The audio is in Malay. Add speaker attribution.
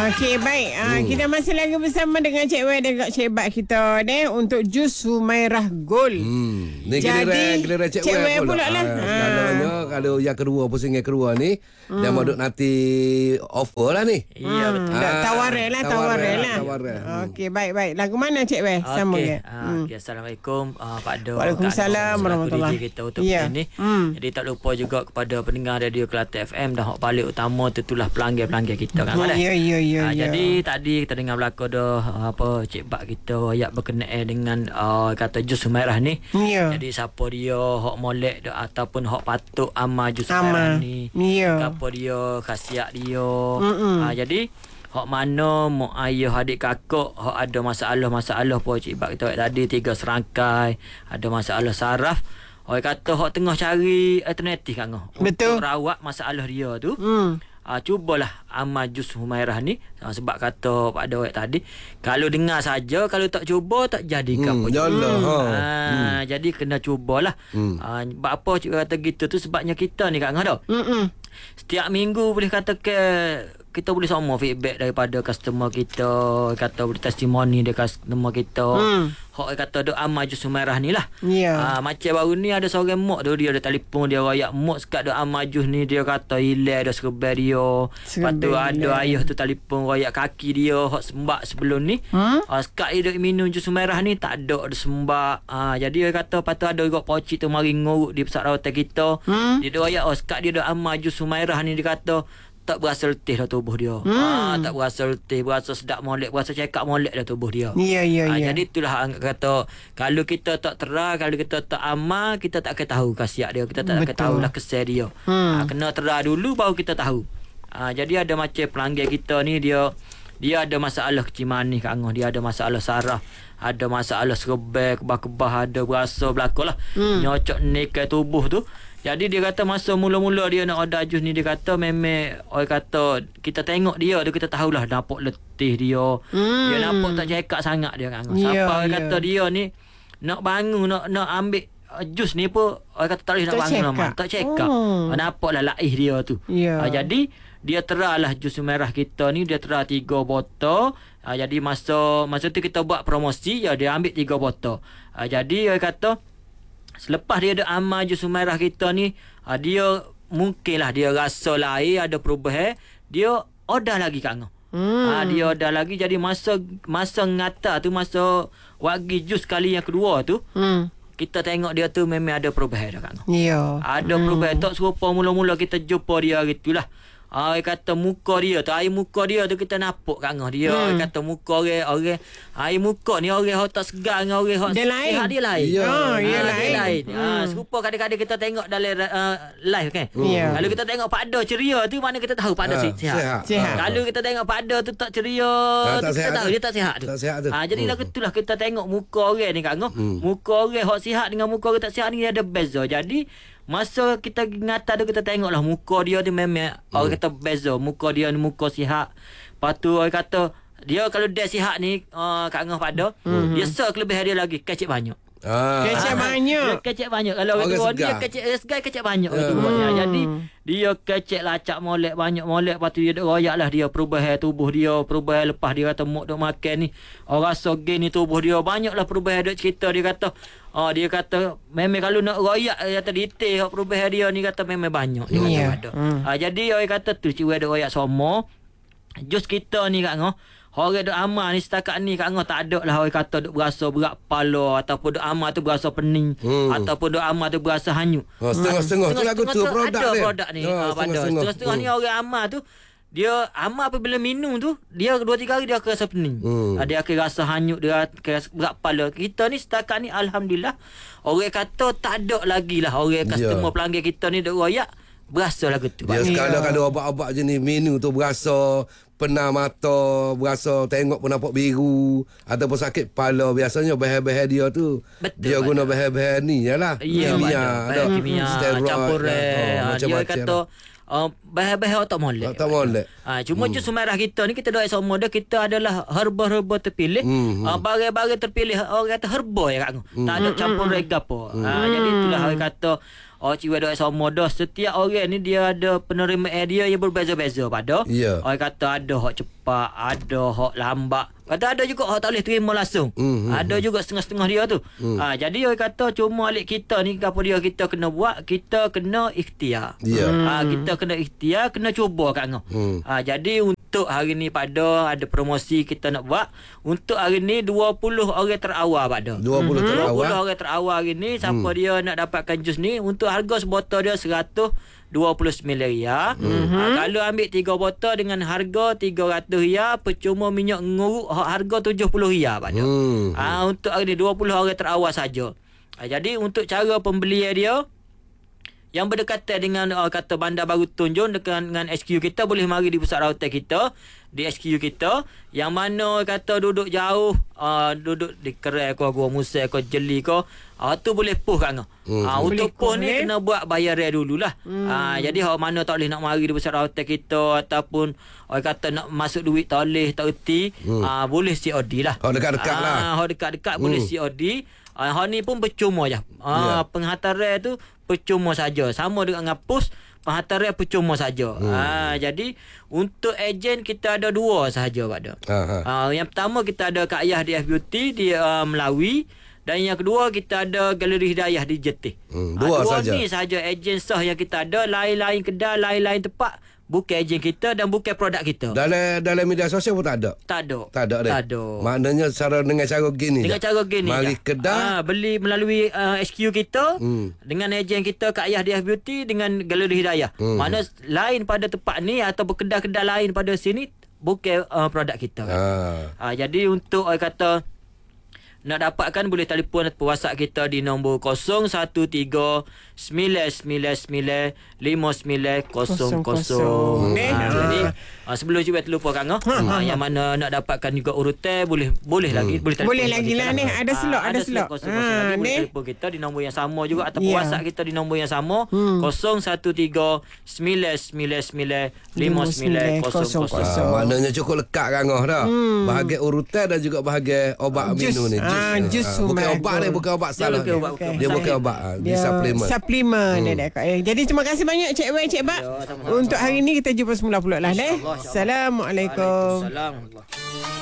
Speaker 1: Okey, baik. Kita masih lagi bersama dengan Cik Wei dan Cik Bat kita untuk jus Humairah Gold.
Speaker 2: Ni giliran Cik Wei pula lah. Selalunya kalau yang kedua pusingan kedua ni dia mau duk nanti offer lah ni.
Speaker 3: Ya betul.
Speaker 1: Tawaran lah. Okey, baik. Lagu mana Cik Wei? Sama ke?
Speaker 3: Okay, Assalamualaikum Pak Do.
Speaker 1: Waalaikumsalam warahmatullahi
Speaker 3: kita untuk ni. Jadi tak lupa juga kepada pendengar Radio Kelate FM dan hak balik utama tentulah pelanggan-pelanggan kita kan.
Speaker 1: Ya.
Speaker 3: Jadi tadi kita dengar belaka dah Cik Bak kita ayat berkenaan dengan kata jus Humairah ni.
Speaker 1: Ya.
Speaker 3: Jadi siapa dia hak molek dah ataupun hak patut amal jus Humairah ni.
Speaker 1: Ya.
Speaker 3: Apa dia khasiat dia. Jadi hak mana mak ayah adik kakak hak ada masalah pun Cik Bak kita tadi 3 serangkai ada masalah saraf. Orang kata hak tengah cari alternatif kan
Speaker 1: Betul.
Speaker 3: untuk rawat masalah dia tu. Cubalah amal jus Humairah ni sebab kata Pak Dawek tadi kalau dengar saja kalau tak cuba tak jadi apa. Jadi kena cubalah. Sebab apa cik kata gitu tu sebabnya kita ni kat ngah dah. Setiap minggu boleh kata ke kita boleh sama feedback daripada customer kita, kata boleh testimoni dari customer kita. Hak kata duk amal jus Humairah ni lah. Macam baru ni ada seorang mak tu dia ada telefon dia royak mak sekat duk amal jus ni dia kata hilang dah serba dia. Lepas tu ada ayah tu telefon royak kaki dia hak sembak sebelum ni. Sekat dia duk minum jus Humairah ni tak ada sembak. Jadi dia kata lepas tu ada juga pocik tu mari nguruk di pusat rawatan kita. Dia duk royak sekat dia duk amal jus Humairah ni dia kata tak berasa letih dah tubuh dia. Tak berasa letih, berasa sedap molek, berasa cekak molek dah tubuh dia.
Speaker 1: Ya.
Speaker 3: Jadi itulah kata kalau kita tak terang, kalau kita tak amal, kita tak akan tahu khasiat dia, kita tak akan tahulah kesan dia. Kena terang dulu baru kita tahu. Jadi ada macam pelanggan kita ni dia ada masalah kecil manis kat angah, dia ada masalah saraf, ada masalah serebel, kebah-kebah, ada berasa belaka lah. Nyocok nikai tubuh tu. Jadi dia kata masa mula-mula dia nak order jus ni dia kata memang orang kata kita tengok dia tu kita tahulah nampak letih dia. Dia nampak tak cekak sangat dia kan. Siapa orang kata dia ni nak bangun nak ambil jus ni pun orang kata tak boleh nak bangun lama. Tak cekak. Nampaklah laih dia tu. Jadi dia terahlah jus Humairah kita ni dia terah 3 botol. Jadi masa tu kita buat promosi dia ambil 3 botol. Jadi orang kata selepas dia ada amal jus Humairah kita ni, dia mungkinlah dia rasa lain ada perubahan, dia order lagi kat ngah. Dia order lagi jadi masa ngata tu masa wagi jus kali yang kedua tu, kita tengok dia tu memang ada perubahan dah kat ngah. Ada perubahan tak serupa mula-mula kita jumpa dia gitulah. Kata muka dia tu, air muka dia tu kita nampak kat ngah dia. Kata muka orang air muka ni orang hok tak segar dengan orang hok sihat dia lain. Dia lain. Serupa kadang-kadang kita tengok dalam live kan. Kalau kita tengok Pak Do ceria tu mana kita tahu Pak Do sihat. Kalau kita tengok Pak Do tu tak ceria tu kita tahu dia tak sihat tu. Jadi lah itulah kita tengok muka orang ni kat ngah. Muka orang hok sihat dengan muka orang tak sihat ni ada beza. Jadi masa kita ngata tu kita tengoklah muka dia tu memang orang kata beza. Muka dia ni muka sihat. Lepas tu orang kata dia kalau dia sihat ni kat ngah pada dia kelebihan dia lagi kecik banyak. Kecik banyak. Kalau orang tua ni dia kecik banyak. Jadi dia kecik lacak molek banyak molek. Lepas tu dia duk royak lah dia perubahan tubuh dia, perubahan lepas dia kata mak duk makan ni orang rasa gain ni tubuh dia banyak lah perubahan duk cerita dia kata. Dia kata memang kalau nak royak kata detail perubahan dia ni kata memang banyak dia kata ada. Jadi orang kata tu Cik Wei duk royak semua jus kita ni kat ngah. Orang duk amal ni setakat ni kat ngah tak ada lah orang kata duk berasa berat kepala ataupun duk amal tu berasa pening ataupun duk amal tu berasa hanyut.
Speaker 2: Setengah-setengah tu lagu tu produk
Speaker 3: dia. Ada produk ni. Setengah-setengah ni orang amal tu dia amal apabila minum tu dia 2-3 hari dia akan rasa pening. Dia akan rasa hanyut, dia akan rasa berat kepala. Kita ni setakat ni alhamdulillah orang kata tak ada lagi lah orang customer pelanggan kita ni duk royak berasa lagu tu.
Speaker 2: Dia kalau obat-obat jenis minum tu berasa penat mata, berasa tengok pun nampak biru ataupun sakit kepala, biasanya bahan-bahan dia tu dia guna bahan-bahan ni yalah. Kimia
Speaker 3: campur dia kata bahan-bahan tak molek. Cuma jus Humairah kita ni kita doa semua dah kita adalah herba-herba terpilih. Barang-barang terpilih orang kata herba ya kat. Tak ada campur rega apa. Jadi itulah orang kata Cik Wei dok sama dah. Setiap orang ni dia ada penerimaan dia yang berbeza-beza pada.
Speaker 2: Ya.
Speaker 3: Orang kata ada hak cepat, ada hak lambat. Kata ada juga hak tak boleh terima langsung. Ada juga setengah-setengah dia tu. Jadi orang kata cuma alik kita ni apa dia kita kena buat, kita kena ikhtiar.
Speaker 2: Ya.
Speaker 3: Kita kena ikhtiar, kena cuba kat ngah. Jadi untuk hari ni pada ada promosi kita nak buat. Untuk hari ni 20 orang terawal pada.
Speaker 2: 20
Speaker 3: 20
Speaker 2: terawal.
Speaker 3: orang terawal hari ni siapa dia nak dapatkan jus ni untuk harga sebotol dia 129 riyal. Kalau ambil 3 botol dengan harga 300 riyal, percuma minyak nguruk harga 70 riyal pada. Untuk hari ni 20 orang terawal saja. Jadi untuk cara pembelian dia yang berdekatan dengan kata Bandar Baru Tunjung dengan HQ kita, boleh mari di pusat rawatan kita, di HQ kita. Yang mana kata duduk jauh, duduk di Kerai ke Gua Musa ke Jeli ke, tu boleh puh kat ngah. Untuk puh ni kena buat bayaran dululah. Jadi hak mana tak boleh nak mari di pusat rawatan kita ataupun orang kata nak masuk duit tak boleh, tak erti, boleh COD lah.
Speaker 2: Hak dekat-dekat lah.
Speaker 3: Hak dekat-dekat boleh COD. Hak ni pun percuma je. Penghantaran tu percuma saja. Sama dengan pos, penghantaran percuma saja. Jadi untuk ejen kita ada 2 sahaja pada. Yang pertama kita ada Kak Ayah di FBeauty di Melawi, dan yang kedua kita ada Galeri Hidayah di JT.
Speaker 2: 2 saja.
Speaker 3: Ni sahaja ejen sah yang kita ada. Lain-lain kedai, lain-lain tempat, bukan ejen kita dan bukan produk kita.
Speaker 2: Dalam media sosial pun tak ada.
Speaker 3: Tak ada.
Speaker 2: Tak ada.
Speaker 3: Tak ada.
Speaker 2: Maknanya dengan cara gini.
Speaker 3: Dengan cara gini.
Speaker 2: Mari kedai.
Speaker 3: Beli melalui HQ kita dengan ejen kita Kak Ayah di FBeauty dengan Galeri Hidayah. Mana lain pada tempat ni atau kedai-kedai lain pada sini bukan produk kita. Jadi untuk orang kata nak dapatkan boleh telefon atau WhatsApp kita di nombor 013-999-5900. Jadi sebelum cuba terlupa kan yang mana nak dapatkan juga urutan boleh lagi boleh telefon.
Speaker 1: Boleh lagi lah ni, ada slot
Speaker 3: boleh telefon kita di nombor yang sama juga ataupun WhatsApp kita di nombor yang sama 013-999-5900.
Speaker 2: Maknanya cukup lekat kan dah. Bahagian urutan dan juga bahagian obat minum ni.
Speaker 1: Jus
Speaker 2: bukan obat ni, bukan obat salah. Dia bukan obat, dia suplemen.
Speaker 1: Suplemen dia dah. Jadi terima kasih banyak Cik Wei, Cik Bak. Untuk hari ni kita jumpa semula pula lah. Assalamualaikum.
Speaker 3: Waalaikumsalam.